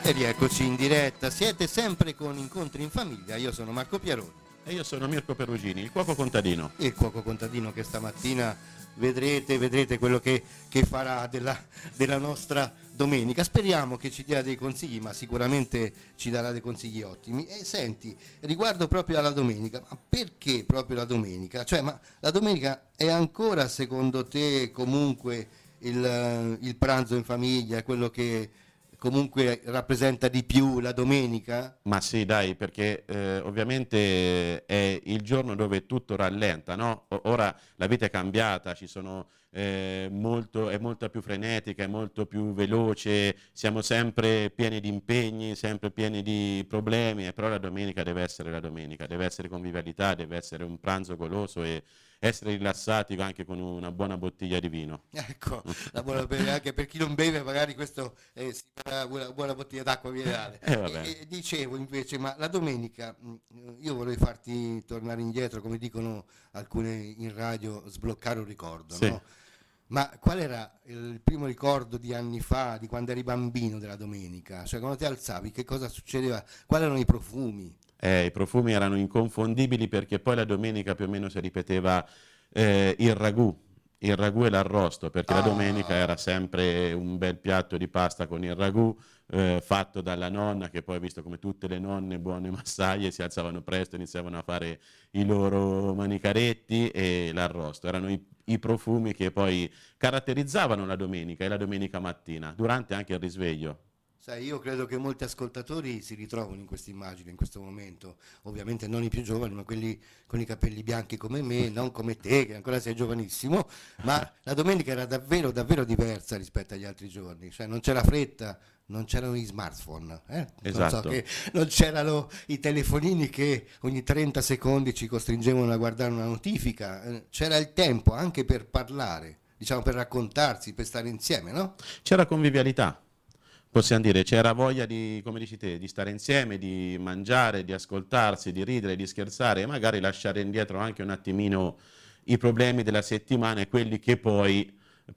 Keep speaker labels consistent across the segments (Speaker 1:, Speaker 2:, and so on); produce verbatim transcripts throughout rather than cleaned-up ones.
Speaker 1: E rieccoci in diretta, siete sempre con Incontri in Famiglia, io sono Marco Pieroni.
Speaker 2: E io sono Mirko Perugini, il cuoco contadino.
Speaker 1: Il cuoco contadino che stamattina vedrete, vedrete quello che, che farà della, della nostra domenica. Speriamo che ci dia dei consigli, ma sicuramente ci darà dei consigli ottimi. E senti, riguardo proprio alla domenica, ma perché proprio la domenica? Cioè, ma la domenica è ancora secondo te comunque il, il pranzo in famiglia, è quello che comunque rappresenta di più la domenica?
Speaker 2: Ma sì, dai, perché eh, ovviamente è il giorno dove tutto rallenta, no? O- ora la vita è cambiata, ci sono, eh, molto, è molto più frenetica, è molto più veloce, siamo sempre pieni di impegni, sempre pieni di problemi, eh, però la domenica deve essere la domenica, deve essere convivialità, deve essere un pranzo goloso e essere rilassati anche con una buona bottiglia di vino.
Speaker 1: Ecco, la buona bere, anche per chi non beve magari questo eh, si farà una buona bottiglia d'acqua minerale.
Speaker 2: Eh, vabbè.
Speaker 1: E, e dicevo invece, ma la domenica, mh, io vorrei farti tornare indietro, come dicono alcuni in radio, sbloccare un ricordo,
Speaker 2: Sì.
Speaker 1: no? Ma qual era il primo ricordo di anni fa, di quando eri bambino della domenica? Cioè quando ti alzavi, che cosa succedeva? Quali erano i profumi?
Speaker 2: Eh, i profumi erano inconfondibili perché poi la domenica più o meno si ripeteva eh, il ragù, il ragù e l'arrosto, perché la domenica
Speaker 1: Ah,
Speaker 2: era sempre un bel piatto di pasta con il ragù eh, fatto dalla nonna, che poi ha visto come tutte le nonne buone massaie si alzavano presto, iniziavano a fare i loro manicaretti e l'arrosto. Erano i, i profumi che poi caratterizzavano la domenica e la domenica mattina, durante anche il risveglio.
Speaker 1: sai, io credo che molti ascoltatori si ritrovano in questa immagine, in questo momento, ovviamente non i più giovani, ma quelli con i capelli bianchi come me, non come te, che ancora sei giovanissimo, ma la domenica era davvero, davvero diversa rispetto agli altri giorni, cioè non c'era fretta, non c'erano gli smartphone, eh? Non so
Speaker 2: Esatto.
Speaker 1: che non c'erano i telefonini che ogni trenta secondi ci costringevano a guardare una notifica, eh, c'era il tempo anche per parlare, diciamo per raccontarsi, per stare insieme, no?
Speaker 2: C'era convivialità. Possiamo dire, c'era voglia di, come dici te, di stare insieme, di mangiare, di ascoltarsi, di ridere, di scherzare e magari lasciare indietro anche un attimino i problemi della settimana e quelli che poi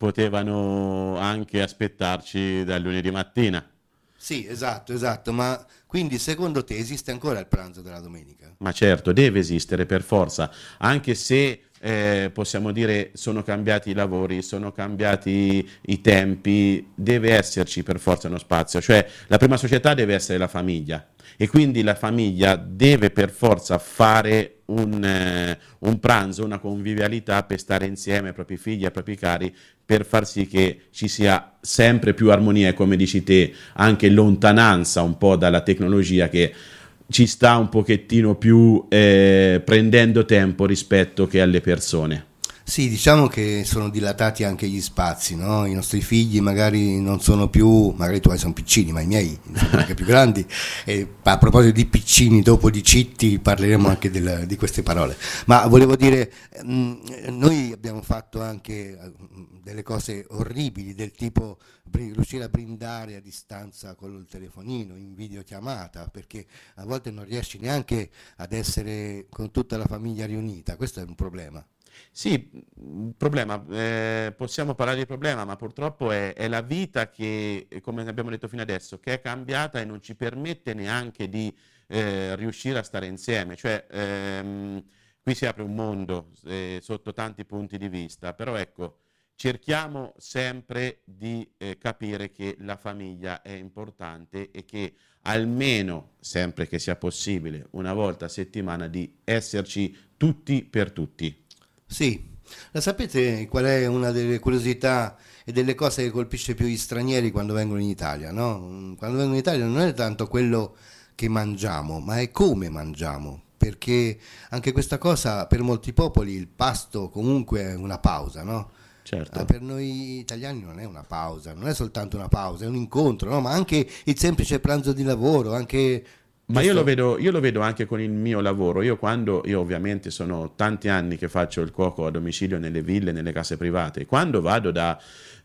Speaker 2: potevano anche aspettarci dal lunedì mattina.
Speaker 1: Sì, esatto, esatto, ma quindi secondo te esiste ancora il pranzo della domenica?
Speaker 2: Ma certo, deve esistere per forza, anche se eh, possiamo dire sono cambiati i lavori, sono cambiati i tempi, deve esserci per forza uno spazio, cioè la prima società deve essere la famiglia e quindi la famiglia deve per forza fare un, eh, un pranzo, una convivialità per stare insieme ai propri figli, ai propri cari, per far sì che ci sia sempre più armonia e come dici te, anche lontananza un po' dalla tecnologia che ci sta un pochettino più eh, prendendo tempo rispetto che alle persone.
Speaker 1: Sì, diciamo che sono dilatati anche gli spazi, no? I nostri figli magari non sono più, magari i tuoi sono piccini, ma i miei sono anche più grandi. E a proposito di piccini, dopo di citti parleremo anche del- di queste parole. Ma volevo dire, mh, noi abbiamo fatto anche eh, delle cose orribili, del tipo bri- riuscire a brindare a distanza con il telefonino, in videochiamata, perché a volte non riesci neanche ad essere con tutta la famiglia riunita, questo è un problema.
Speaker 2: Sì, il problema, eh, possiamo parlare di problema, ma purtroppo è, è la vita che, eh, come abbiamo detto fino adesso, che è cambiata e non ci permette neanche di eh, riuscire a stare insieme. Cioè, ehm, qui si apre un mondo eh, sotto tanti punti di vista, però ecco, cerchiamo sempre di eh, capire che la famiglia è importante e che almeno, sempre che sia possibile, una volta a settimana di esserci tutti per tutti.
Speaker 1: Sì, la sapete qual è una delle curiosità e delle cose che colpisce più gli stranieri quando vengono in Italia, no? Mm, Quando vengono in Italia non è tanto quello che mangiamo, ma è come mangiamo, perché anche questa cosa per molti popoli il pasto comunque è una pausa, no? Eh,
Speaker 2: Certo.
Speaker 1: Per noi italiani non è una pausa, non è soltanto una pausa, è un incontro, no? Ma anche il semplice pranzo di lavoro, anche
Speaker 2: Ma io lo
Speaker 1: giusto?
Speaker 2: vedo, io lo vedo anche con il mio lavoro. Io quando, io ovviamente sono tanti anni che faccio il cuoco a domicilio nelle ville, nelle case private. Quando vado da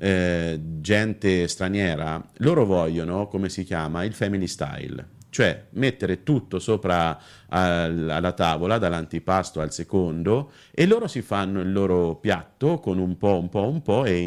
Speaker 2: eh, gente straniera, loro vogliono, come si chiama, il family style. Cioè mettere tutto sopra al- alla tavola, dall'antipasto al secondo, e loro si fanno il loro piatto con un po', un po', un po', e in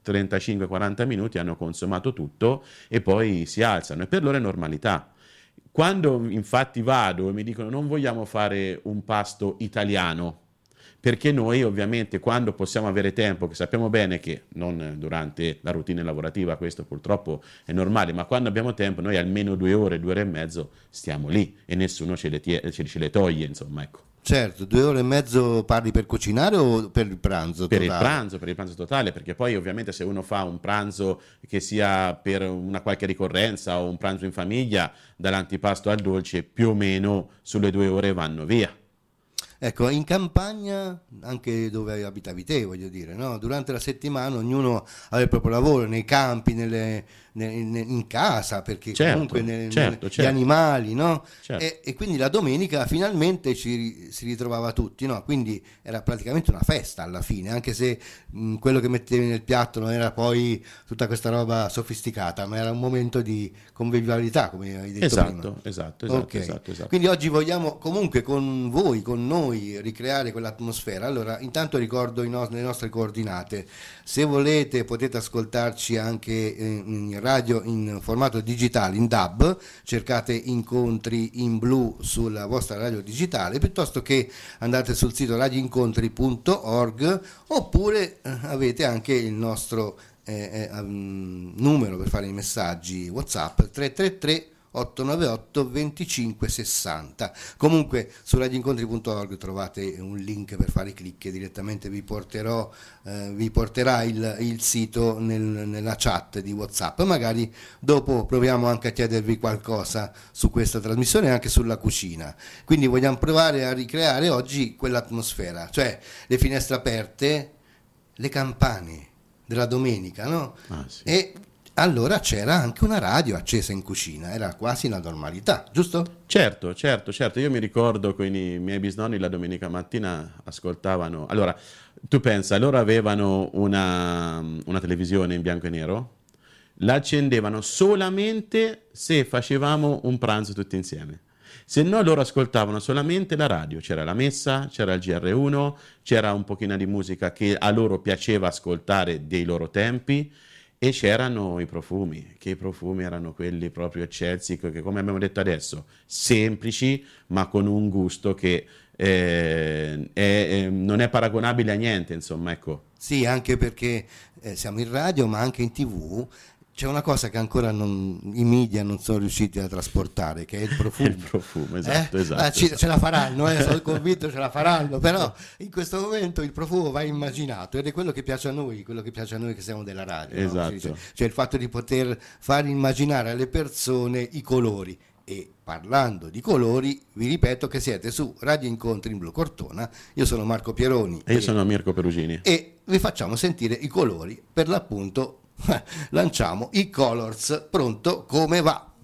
Speaker 2: trentacinque quaranta minuti hanno consumato tutto e poi si alzano, e per loro è normalità. Quando infatti vado e mi dicono non vogliamo fare un pasto italiano, perché noi ovviamente quando possiamo avere tempo, che sappiamo bene che non durante la routine lavorativa, questo purtroppo è normale, ma quando abbiamo tempo noi almeno due ore, due ore e mezzo stiamo lì e nessuno ce le, tie- ce ce le toglie, insomma, ecco.
Speaker 1: Certo, due ore e mezzo parli per cucinare o per il pranzo
Speaker 2: Per
Speaker 1: totale?
Speaker 2: il pranzo, per il pranzo totale, perché poi ovviamente se uno fa un pranzo che sia per una qualche ricorrenza o un pranzo in famiglia, dall'antipasto al dolce più o meno sulle due ore vanno via.
Speaker 1: Ecco, in campagna, anche dove abitavi te, voglio dire, no? Durante la settimana ognuno aveva il proprio lavoro, nei campi, nelle, ne- ne- in casa, perché
Speaker 2: Certo,
Speaker 1: comunque ne-
Speaker 2: certo,
Speaker 1: ne- gli
Speaker 2: certo.
Speaker 1: animali, no?
Speaker 2: Certo.
Speaker 1: E, e quindi la domenica finalmente ci ri- si ritrovava tutti, no? Quindi era praticamente una festa alla fine, anche se mh, quello che mettevi nel piatto non era poi tutta questa roba sofisticata, ma era un momento di convivialità, come hai detto
Speaker 2: Esatto,
Speaker 1: prima.
Speaker 2: esatto, esatto,
Speaker 1: Ok.
Speaker 2: esatto, esatto.
Speaker 1: Quindi oggi vogliamo comunque con voi, con noi, ricreare quell'atmosfera. Allora, intanto ricordo i no- le nostre coordinate. Se volete potete ascoltarci anche eh, in radio in formato digitale, in D A B, cercate Incontri in Blu sulla vostra radio digitale, piuttosto che andate sul sito radio incontri punto org, oppure eh, avete anche il nostro eh, eh, um, numero per fare i messaggi WhatsApp tre tre tre otto nove otto due cinque sei zero. Comunque su radio incontri punto org trovate un link per fare clic e direttamente vi porterò eh, vi porterà il, il sito nel, nella chat di WhatsApp. Magari dopo proviamo anche a chiedervi qualcosa su questa trasmissione e anche sulla cucina. Quindi vogliamo provare a ricreare oggi quell'atmosfera, cioè le finestre aperte, le campane della domenica, no?
Speaker 2: Ah, sì.
Speaker 1: E allora c'era anche una radio accesa in cucina, era quasi una normalità, giusto?
Speaker 2: Certo, certo, certo. Io mi ricordo con i miei bisnonni la domenica mattina ascoltavano. Allora, tu pensa, loro avevano una, una televisione in bianco e nero, la accendevano solamente se facevamo un pranzo tutti insieme. Se no loro ascoltavano solamente la radio, c'era la messa, c'era il G R uno, c'era un pochino di musica che a loro piaceva ascoltare dei loro tempi. E c'erano i profumi, che i profumi erano quelli proprio eccelsi, che come abbiamo detto adesso, semplici, ma con un gusto che eh, è, è, non è paragonabile a niente, insomma, ecco.
Speaker 1: Sì, anche perché eh, siamo in radio, ma anche in tivù. C'è una cosa che ancora non, i media non sono riusciti a trasportare, che è il profumo.
Speaker 2: Il profumo, esatto,
Speaker 1: Eh?
Speaker 2: esatto,
Speaker 1: Ah, ci-
Speaker 2: esatto.
Speaker 1: Ce la faranno, eh, sono convinto ce la faranno, però in questo momento il profumo va immaginato ed è quello che piace a noi, quello che piace a noi che siamo della radio. no?
Speaker 2: Esatto.
Speaker 1: Si dice. Cioè il fatto di poter far immaginare alle persone i colori. E parlando di colori, vi ripeto che siete su Radio Incontri in Blu Cortona, io sono Marco Pieroni
Speaker 2: E io sono Mirko Perugini.
Speaker 1: e vi facciamo sentire i colori, per l'appunto lanciamo i Colors, pronto come va?